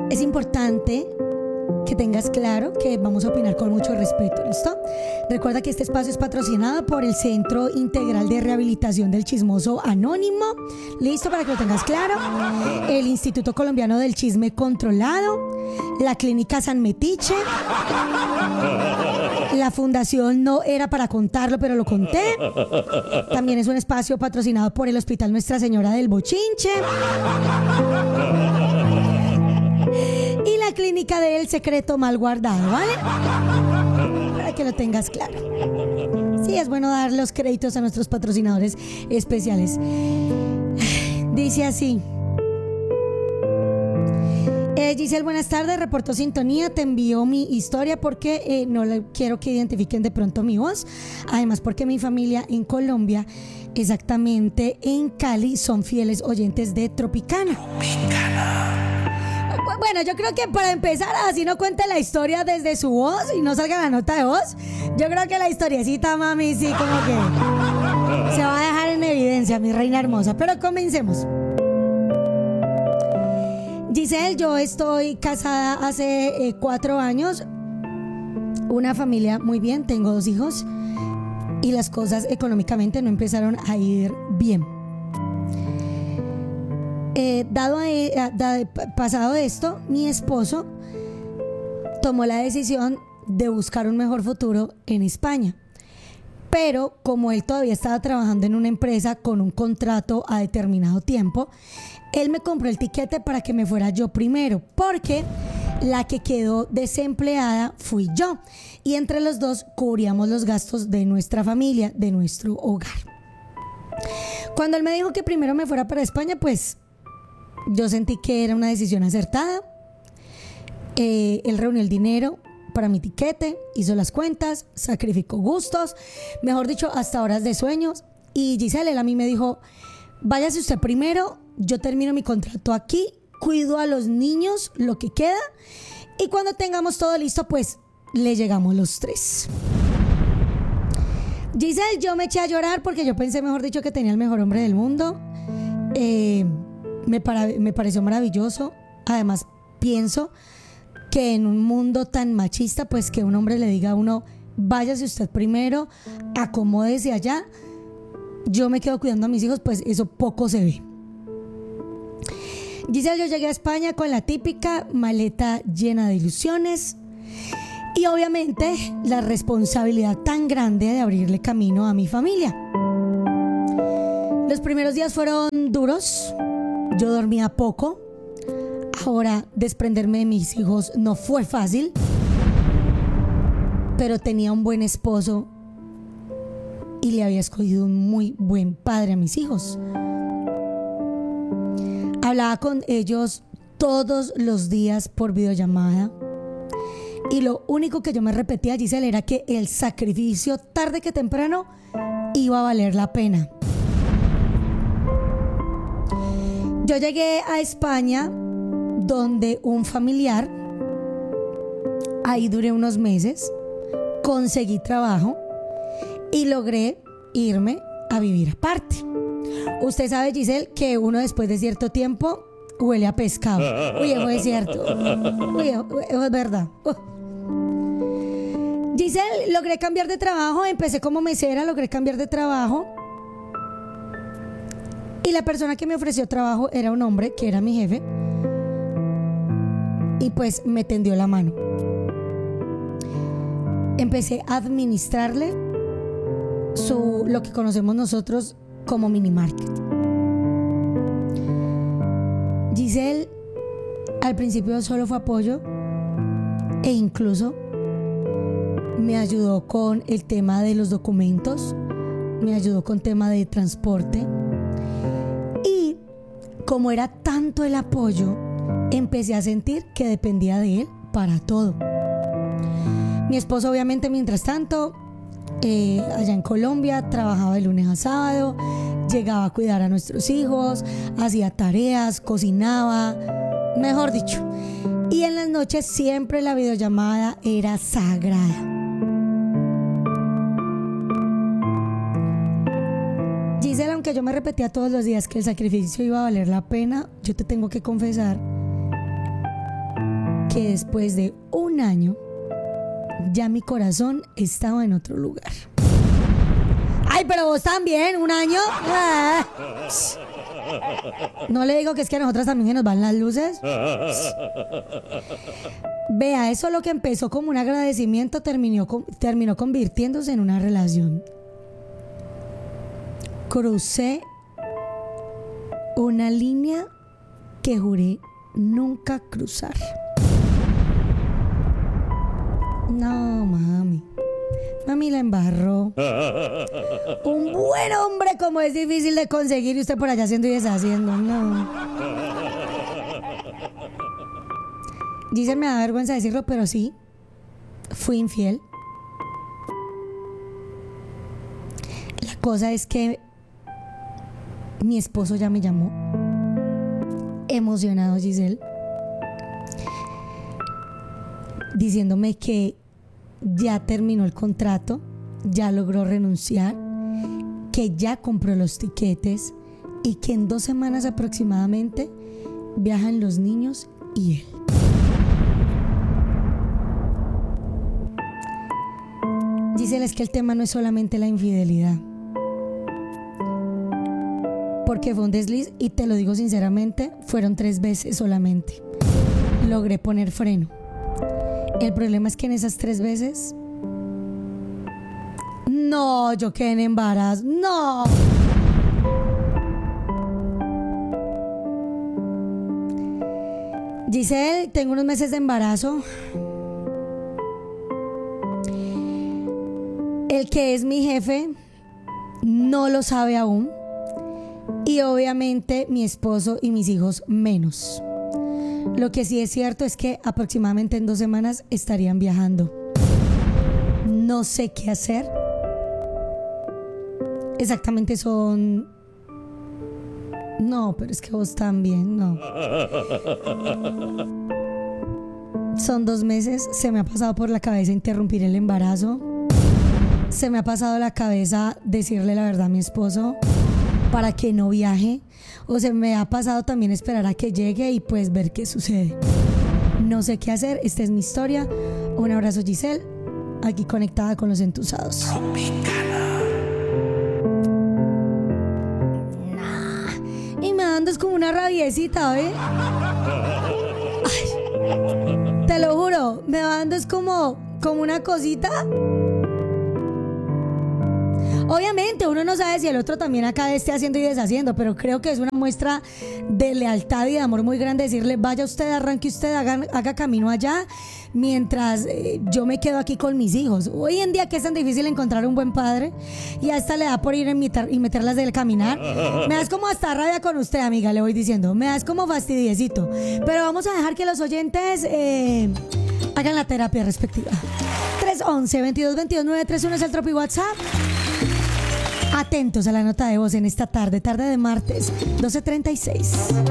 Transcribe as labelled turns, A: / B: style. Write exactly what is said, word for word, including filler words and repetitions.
A: Es importante que tengas claro que vamos a opinar con mucho respeto, ¿listo? Recuerda que este espacio es patrocinado por el Centro Integral de Rehabilitación del Chismoso Anónimo, ¿listo? Para que lo tengas claro. El Instituto Colombiano del Chisme Controlado, la Clínica San Metiche, la Fundación No Era Para Contarlo, pero lo conté. También es un espacio patrocinado por el Hospital Nuestra Señora del Bochinche y la Clínica del Secreto Mal Guardado, ¿vale? Para que lo tengas claro. Sí, es bueno dar los créditos a nuestros patrocinadores especiales. Dice así. Eh, Giselle, buenas tardes, reportó sintonía, te envío mi historia porque eh, no le, quiero que identifiquen de pronto mi voz, además porque mi familia en Colombia, exactamente en Cali, son fieles oyentes de Tropicana. Tropicana. Bueno, yo creo que para empezar, así no cuente la historia desde su voz y no salga la nota de voz, yo creo que la historiecita, mami, sí, como que se va a dejar en evidencia, mi reina hermosa, pero comencemos. Giselle, yo estoy casada hace eh, cuatro años, una familia muy bien, tengo dos hijos y las cosas económicamente no empezaron a ir bien. Eh, dado a, a, a, pasado esto, mi esposo tomó la decisión de buscar un mejor futuro en España. Pero como él todavía estaba trabajando en una empresa con un contrato a determinado tiempo, él me compró el tiquete para que me fuera yo primero, porque la que quedó desempleada fui yo. Y entre los dos cubríamos los gastos de nuestra familia, de nuestro hogar. Cuando él me dijo que primero me fuera para España, pues yo sentí que era una decisión acertada. Eh, él reunió el dinero para mi tiquete, hizo las cuentas, sacrificó gustos, mejor dicho, hasta horas de sueños. Y Giselle, él a mí me dijo, váyase usted primero, yo termino mi contrato aquí, cuido a los niños, lo que queda, y cuando tengamos todo listo, pues le llegamos los tres. Giselle, yo me eché a llorar porque yo pensé, mejor dicho, que tenía el mejor hombre del mundo. Eh, me, para, me pareció maravilloso. Además, pienso que en un mundo tan machista, pues que un hombre le diga a uno, váyase usted primero, acomódese allá, yo me quedo cuidando a mis hijos, pues eso poco se ve. Giselle, yo llegué a España con la típica maleta llena de ilusiones y obviamente la responsabilidad tan grande de abrirle camino a mi familia. Los primeros días fueron duros, yo dormía poco. Ahora, desprenderme de mis hijos no fue fácil, pero tenía un buen esposo y le había escogido un muy buen padre a mis hijos. Hablaba con ellos todos los días por videollamada y lo único que yo me repetía, Giselle, era que el sacrificio, tarde que temprano, iba a valer la pena. Yo llegué a España donde un familiar, ahí duré unos meses, conseguí trabajo y logré irme a vivir aparte. Usted sabe, Giselle, que uno después de cierto tiempo huele a pescado. Uy, eso es cierto. Uy, eso es verdad. Uh. Giselle, logré cambiar de trabajo, empecé como mesera, logré cambiar de trabajo. Y la persona que me ofreció trabajo era un hombre que era mi jefe. Y pues me tendió la mano. Empecé a administrarle su, lo que conocemos nosotros como mini market. Giselle, al principio solo fue apoyo e incluso me ayudó con el tema de los documentos, me ayudó con tema de transporte y como era tanto el apoyo, empecé a sentir que dependía de él para todo. Mi esposo, obviamente, mientras tanto, eh, allá en Colombia, trabajaba de lunes a sábado, llegaba a cuidar a nuestros hijos, hacía tareas, cocinaba, mejor dicho. Y en las noches siempre la videollamada era sagrada. Giselle, aunque yo me repetía todos los días que el sacrificio iba a valer la pena, yo te tengo que confesar que después de un año ya mi corazón estaba en otro lugar. Ay, pero vos también, un año. Ah. No le digo que es que a nosotras también se nos van las luces. Vea, eso lo que empezó como un agradecimiento terminó, terminó convirtiéndose en una relación. Crucé una línea que juré nunca cruzar. No, mami. Mami la embarró. Un buen hombre como es difícil de conseguir y usted por allá haciendo y deshaciendo. No. Giselle, me da vergüenza decirlo, pero sí, fui infiel. La cosa es que mi esposo ya me llamó, emocionado, Giselle, diciéndome que ya terminó el contrato, ya logró renunciar, que ya compró los tiquetes y que en dos semanas aproximadamente viajan los niños y él. Giselle, es que el tema no es solamente la infidelidad, porque fue un desliz y te lo digo sinceramente, fueron tres veces solamente. Logré poner freno. El problema es que en esas tres veces, no, yo quedé en embarazo, no. Giselle, tengo unos meses de embarazo. El que es mi jefe no lo sabe aún. Y obviamente mi esposo y mis hijos menos. Lo que sí es cierto es que aproximadamente en dos semanas estarían viajando. No sé qué hacer. Exactamente son... No, pero es que vos también, no. Son dos meses. Se me ha pasado por la cabeza interrumpir el embarazo. Se me ha pasado la cabeza decirle la verdad a mi esposo para que no viaje, o se me ha pasado también esperar a que llegue y pues ver qué sucede. No sé qué hacer, esta es mi historia. Un abrazo, Giselle, aquí conectada con los entusados. Nah. Y me dando es como una rabiecita, ¿eh? Ay, te lo juro, me dando es como, como una cosita. Obviamente uno no sabe si el otro también acá esté haciendo y deshaciendo, pero creo que es una muestra de lealtad y de amor muy grande decirle: vaya usted, arranque usted, haga, haga camino allá, mientras eh, yo me quedo aquí con mis hijos. Hoy en día que es tan difícil encontrar un buen padre, y a esta le da por ir en mitar, y meterlas del caminar. Me das como hasta rabia con usted, amiga, le voy diciendo. Me das como fastidiecito. Pero vamos a dejar que los oyentes eh, hagan la terapia respectiva. tres once, veintidós veintidós, nueve tres uno es el Tropi WhatsApp. Atentos a la nota de voz en esta tarde, tarde de martes, doce treinta y seis.